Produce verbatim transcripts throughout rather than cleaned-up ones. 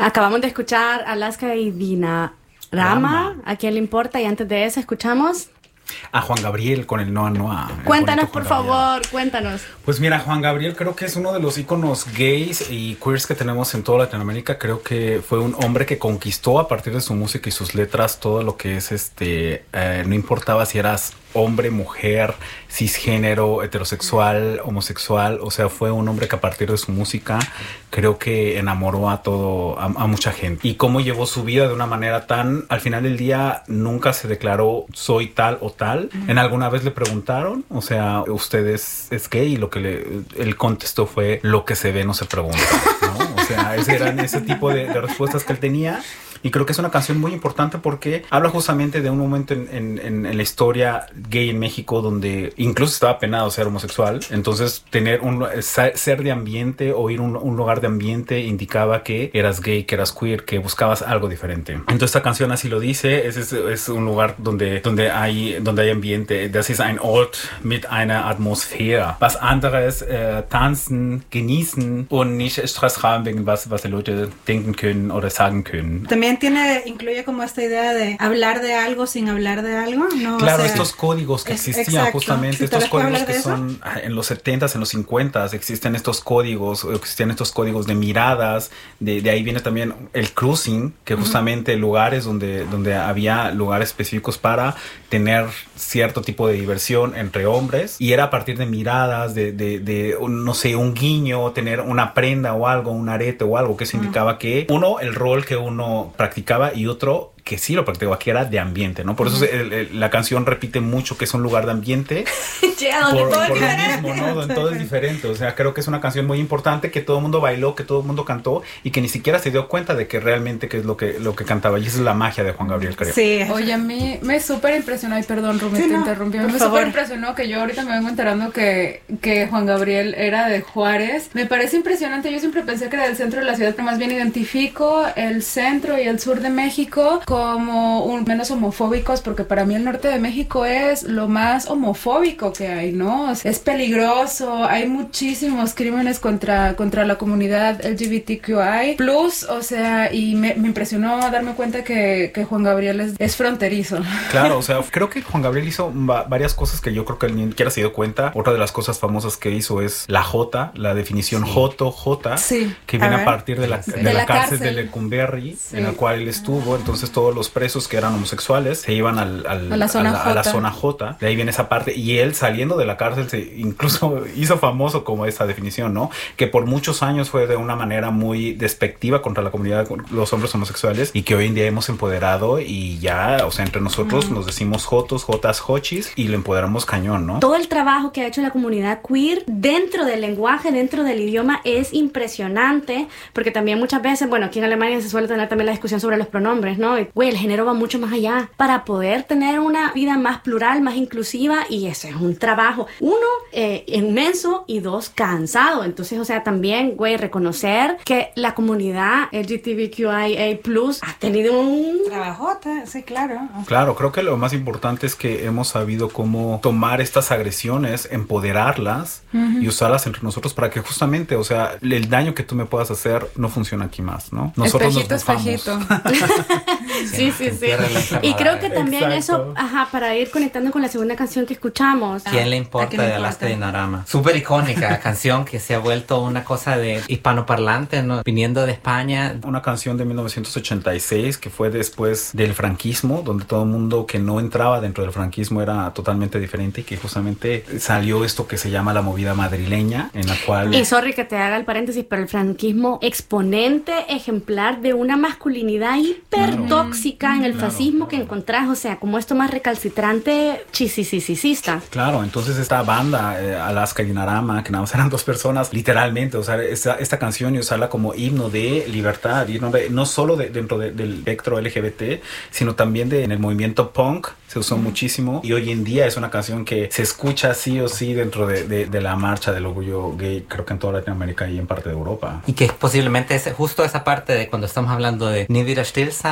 Acabamos de escuchar Alaska y Dinarama, Rama. ¿A quién le importa? Y antes de eso escuchamos a Juan Gabriel con el Noa Noa. Cuéntanos, por favor, cuéntanos. Pues mira, Juan Gabriel creo que es uno de los íconos gays y queers que tenemos en toda Latinoamérica. Creo que fue un hombre que conquistó a partir de su música y sus letras todo lo que es este, eh, no importaba si eras hombre, mujer, cisgénero, heterosexual, homosexual. O sea, fue un hombre que a partir de su música creo que enamoró a todo, a, a mucha gente. Y cómo llevó su vida de una manera tan, al final del día nunca se declaró soy tal o tal. Mm. En alguna vez le preguntaron, o sea, usted es, es gay, y lo que le, él contestó fue lo que se ve no se pregunta, ¿no? O sea, ese eran ese tipo de, de respuestas que él tenía. Y creo que es una canción muy importante porque habla justamente de un momento en, en, en la historia gay en México donde incluso estaba penado ser homosexual. Entonces, tener un ser de ambiente o ir a un, un lugar de ambiente indicaba que eras gay, que eras queer, que buscabas algo diferente. Entonces, esta canción así lo dice. Es, es, es un lugar donde, donde, hay, donde hay ambiente. Das ist ein Ort mit einer Atmosphäre. Was anderes äh, tanzen, genießen und nicht Stress haben wegen was, was die Leute denken können oder sagen können. También tiene, incluye como esta idea de hablar de algo sin hablar de algo, ¿no? Claro, o sea, estos códigos que existían exacto. justamente, ¿Sí, estos códigos que eso? son en los setentas, en los cincuentas, existen estos códigos, existían estos códigos de miradas, de, de ahí viene también el cruising, que justamente uh-huh. lugares donde, donde había lugares específicos para tener cierto tipo de diversión entre hombres, y era a partir de miradas, de, de, de no sé, un guiño, tener una prenda o algo, un arete o algo, que se indicaba uh-huh. que uno, el rol que uno practicaba, y otro que sí lo practicaba, que era de ambiente, ¿no? Por uh-huh. eso se, el, el, la canción repite mucho que es un lugar de ambiente. yeah, por todo por lo mismo, ¿no? Donde todo es diferente. O sea, creo que es una canción muy importante que todo el mundo bailó, que todo el mundo cantó y que ni siquiera se dio cuenta de que realmente qué es lo que, lo que cantaba. Y esa es la magia de Juan Gabriel, creo. Sí. Oye, a mí me súper impresionó, y perdón, Rumi, sí, te no, interrumpí. Me súper impresionó que yo ahorita me vengo enterando que, que Juan Gabriel era de Juárez. Me parece impresionante. Yo siempre pensé que era del centro de la ciudad, pero más bien identifico el centro y el sur de México como un, menos homofóbicos, porque para mí el norte de México es lo más homofóbico que hay, ¿no? Es peligroso, hay muchísimos crímenes contra, contra la comunidad L G B T Q I plus, o sea, y me, me impresionó darme cuenta que, que Juan Gabriel es, es fronterizo. Claro, o sea, creo que Juan Gabriel hizo va- varias cosas que yo creo que él ni siquiera se dio cuenta. Otra de las cosas famosas que hizo es la J, la definición sí. Joto, J, sí. que viene a, a partir de la, sí. de de la, la cárcel, cárcel de Lecumberri, sí. en la cual él estuvo. Entonces todos los presos que eran homosexuales se iban al, al, a, la zona a, la, a la zona J. De ahí viene esa parte. Y él, saliendo de la cárcel, se incluso hizo famoso como esa definición, ¿no? Que por muchos años fue de una manera muy despectiva contra la comunidad de los hombres homosexuales, y que hoy en día hemos empoderado y ya, o sea, entre nosotros mm. nos decimos jotos, jotas, jochis, y lo empoderamos cañón, ¿no? Todo el trabajo que ha hecho la comunidad queer dentro del lenguaje, dentro del idioma, es impresionante, porque también muchas veces, bueno, aquí en Alemania se suele tener también la discusión sobre los pronombres, ¿no? Güey, el género va mucho más allá para poder tener una vida más plural, más inclusiva, y eso es un trabajo, uno, eh, inmenso, y dos, cansado. Entonces, o sea, también, güey, reconocer que la comunidad L G B T Q I A plus ha tenido un trabajote, sí, claro. Claro, creo que lo más importante es que hemos sabido cómo tomar estas agresiones, empoderarlas uh-huh. y usarlas entre nosotros para que justamente, o sea, el daño que tú me puedas hacer no funciona aquí más, ¿no? Nosotros espejito, nos bufamos. Espejito. sí, sí, sí. Y creo que también Exacto. eso, ajá, para ir conectando con la segunda canción que escuchamos. ¿Quién le importa de Alaska y Dinarama? Súper icónica canción que se ha vuelto una cosa de hispanoparlante, ¿no? Viniendo de España. Una canción de mil novecientos ochenta y seis que fue después del franquismo, donde todo el mundo que no entraba dentro del franquismo era totalmente diferente, y que justamente salió esto que se llama la movida madrileña, en la cual... Y sorry que te haga el paréntesis, pero el franquismo, exponente ejemplar de una masculinidad hiper tóxica claro. en el claro, fascismo claro. que encontrás, o sea, como esto más recalcitrante, chisisisista. Claro, entonces esta banda, eh, Alaska y Dinarama, que nada más eran dos personas, literalmente, o sea, esta, esta canción y usarla como himno de libertad, himno de, no solo de, dentro de, del espectro L G B T, sino también de, en el movimiento punk, se usó mm. muchísimo, y hoy en día es una canción que se escucha sí o sí dentro de, de, de la marcha del orgullo gay, creo que en toda Latinoamérica y en parte de Europa. Y que posiblemente es justo esa parte de cuando estamos hablando de Nie wieder still sein, de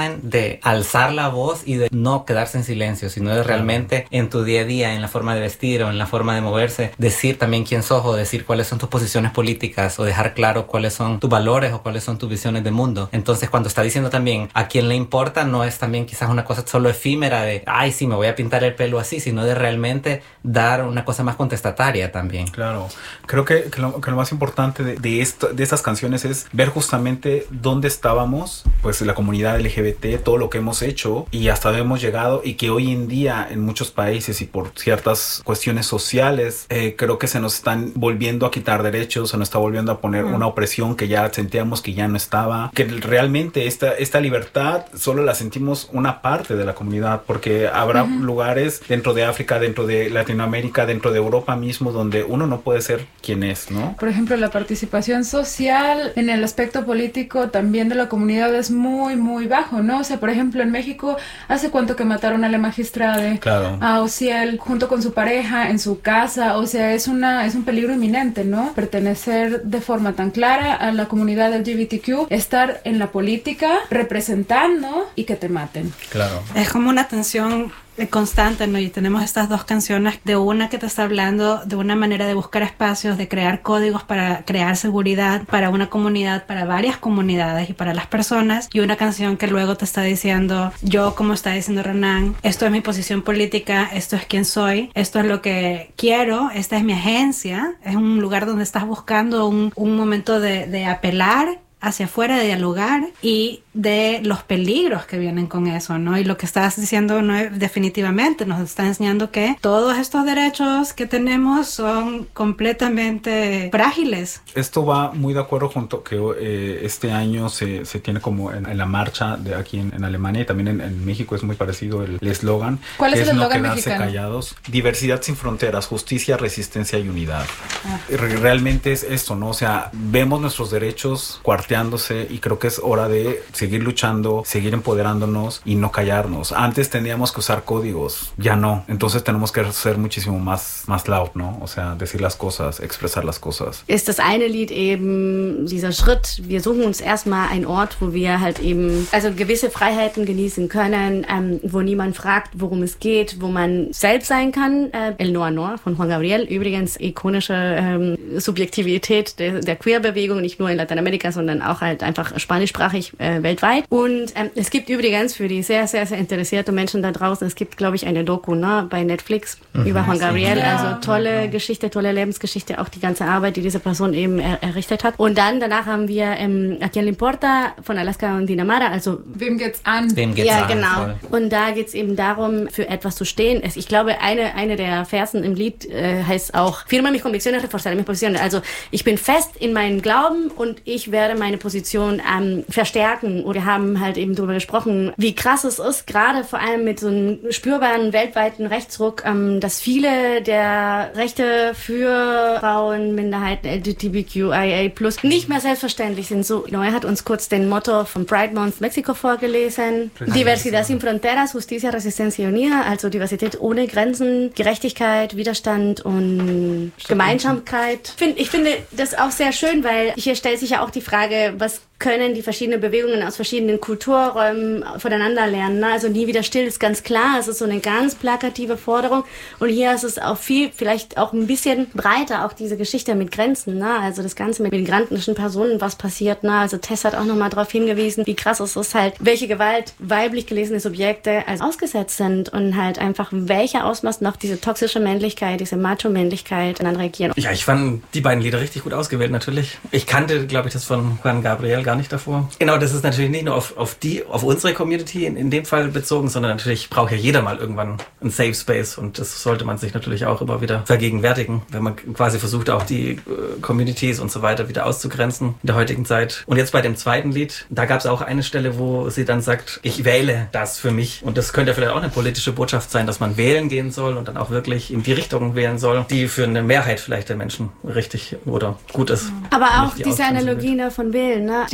de alzar la voz y de no quedarse en silencio, sino de realmente en tu día a día, en la forma de vestir o en la forma de moverse, decir también quién sos o decir cuáles son tus posiciones políticas o dejar claro cuáles son tus valores o cuáles son tus visiones de mundo. Entonces, cuando está diciendo también a quién le importa, no es también quizás una cosa solo efímera de, ay, sí, me voy a pintar el pelo así, sino de realmente dar una cosa más contestataria también. Claro. Creo que, que, lo, que lo más importante de, de, esto, de estas canciones es ver justamente dónde estábamos, pues la comunidad L G B T, todo lo que hemos hecho y hasta dónde hemos llegado, y que hoy en día en muchos países y por ciertas cuestiones sociales eh, creo que se nos están volviendo a quitar derechos, se nos está volviendo a poner mm. una opresión que ya sentíamos que ya no estaba, que realmente esta, esta libertad solo la sentimos una parte de la comunidad, porque habrá uh-huh. lugares dentro de África, dentro de Latinoamérica, dentro de Europa mismo, donde uno no puede ser quien es, ¿no? Por ejemplo, la participación social en el aspecto político también de la comunidad es muy, muy bajo, ¿no? O sea, por ejemplo, en México, ¿hace cuánto que mataron a la magistrada? Claro. A Ociel, junto con su pareja, en su casa. O sea, es una es un peligro inminente, ¿no? Pertenecer de forma tan clara a la comunidad L G B T Q, estar en la política, representando y que te maten. Claro. Es como una tensión constante, ¿no? Y tenemos estas dos canciones, de una que te está hablando de una manera de buscar espacios, de crear códigos para crear seguridad para una comunidad, para varias comunidades y para las personas, y una canción que luego te está diciendo, yo, como está diciendo Renan, esto es mi posición política, esto es quién soy, esto es lo que quiero, esta es mi agencia. Es un lugar donde estás buscando un, un momento de, de apelar hacia afuera, de dialogar y de los peligros que vienen con eso, ¿no? Y lo que estás diciendo no es, definitivamente nos está enseñando que todos estos derechos que tenemos son completamente frágiles. Esto va muy de acuerdo junto que eh, este año se, se tiene como en, en la marcha de aquí en, en Alemania y también en, en México es muy parecido el eslogan. ¿Cuál es el eslogan no mexicano? Callados. Diversidad sin fronteras, justicia, resistencia y unidad. Ah. Realmente es esto, ¿no? O sea, vemos nuestros derechos cuarteándose y creo que es hora de seguir luchando, seguir empoderándonos y no callarnos. Antes teníamos que usar códigos, ya no. Entonces tenemos que ser muchísimo más, más loud, ¿no? O sea, decir las cosas, expresar las cosas. Ist das eine Lied eben dieser Schritt, wir suchen uns erstmal einen Ort, wo wir halt eben also gewisse Freiheiten genießen können, ähm, wo niemand fragt, worum es geht, wo man selbst sein kann. Äh, El Noir Noir von Juan Gabriel, übrigens ikonische ähm, Subjektivität der, der Queer-Bewegung, nicht nur in Lateinamerika, sondern auch halt einfach spanischsprachig äh, weltweit. Und ähm, es gibt übrigens für die sehr, sehr, sehr interessierte Menschen da draußen, es gibt, glaube ich, eine Doku ne, bei Netflix mhm. über Juan Gabriel. Ja. Also tolle ja. Geschichte, tolle Lebensgeschichte, auch die ganze Arbeit, die diese Person eben er, errichtet hat. Und dann, danach haben wir ähm, A Quien le importa von Alaska und Dinamara, also wem geht's an? Wem geht's ja, an? genau. Voll. Und da geht's eben darum, für etwas zu stehen. Ich glaube, eine, eine der Versen im Lied äh, heißt auch, firma mis convicciones, reforzaré mis posiciones. Also ich bin fest in meinem Glauben und ich werde meine Position ähm, verstärken. Und wir haben halt eben darüber gesprochen, wie krass es ist, gerade vor allem mit so einem spürbaren weltweiten Rechtsruck, ähm, dass viele der Rechte für Frauen, Minderheiten, L G B T Q I A plus, nicht mehr selbstverständlich sind. So, Neu hat uns kurz den Motto vom Pride Month Mexiko vorgelesen. Diversidad sin fronteras, justicia, resistencia y unidad, also Diversität ohne Grenzen, Gerechtigkeit, Widerstand und Gemeinsamkeit. Ich finde das auch sehr schön, weil hier stellt sich ja auch die Frage, was können die verschiedenen Bewegungen aus verschiedenen Kulturräumen voneinander lernen. Also nie wieder still ist ganz klar. Es ist so eine ganz plakative Forderung. Und hier ist es auch viel, vielleicht auch ein bisschen breiter, auch diese Geschichte mit Grenzen. Ne? Also das Ganze mit migrantischen Personen, was passiert. Ne? Also Tess hat auch nochmal darauf hingewiesen, wie krass es ist halt, welche Gewalt weiblich gelesene Subjekte also ausgesetzt sind und halt einfach welcher Ausmaß noch diese toxische Männlichkeit, diese Macho-Männlichkeit dann reagieren. Ja, ich fand die beiden Lieder richtig gut ausgewählt natürlich. Ich kannte, glaube ich, das von Juan Gabriel gar nicht davor. Genau, das ist natürlich nicht nur auf, auf die, auf unsere Community in, in dem Fall bezogen, sondern natürlich braucht ja jeder mal irgendwann einen Safe Space und das sollte man sich natürlich auch immer wieder vergegenwärtigen, wenn man quasi versucht, auch die äh, Communities und so weiter wieder auszugrenzen in der heutigen Zeit. Und jetzt bei dem zweiten Lied, da gab es auch eine Stelle, wo sie dann sagt, ich wähle das für mich. Und das könnte vielleicht auch eine politische Botschaft sein, dass man wählen gehen soll und dann auch wirklich in die Richtung wählen soll, die für eine Mehrheit vielleicht der Menschen richtig oder gut ist. Aber auch diese Analogie von Wählen, ne?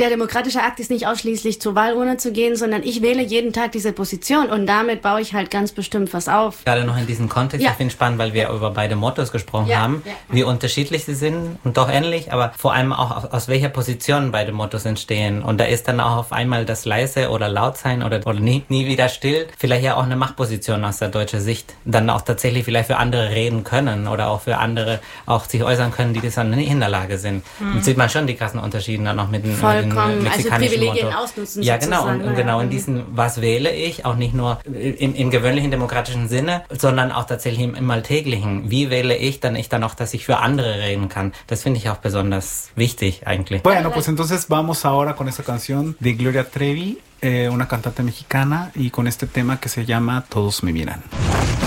der demokratische Akt ist nicht ausschließlich zur Wahlurne zu gehen, sondern ich wähle jeden Tag diese Position und damit baue ich halt ganz bestimmt was auf. Gerade noch in diesem Kontext, ja. ich finde es spannend, weil wir über beide Mottos gesprochen ja, haben, ja. wie unterschiedlich sie sind und doch ähnlich, aber vor allem auch aus welcher Position beide Mottos entstehen. Und da ist dann auch auf einmal das leise oder laut sein oder, oder nie, nie wieder still, vielleicht ja auch eine Machtposition aus der deutschen Sicht. Dann auch tatsächlich vielleicht für andere reden können oder auch für andere auch sich äußern können, die das dann nicht in der Lage sind. Mhm. Und sieht man schon die krassen Unterschiede dann auch mit den, Vollkommen, mit den mexikanischen also Privilegien Motto. ausnutzen. Ja, genau. Und, und genau in ja. diesem, was wähle ich, auch nicht nur im, im gewöhnlichen demokratischen Sinne, sondern auch tatsächlich im, im Alltäglichen. Wie wähle ich dann ich dann auch, dass ich für andere reden kann? Das finde ich auch besonders wichtig eigentlich. Bueno, pues entonces vamos ahora con esta canción de Gloria Trevi, eh, una cantante mexicana, y con este tema que se llama Todos me miran.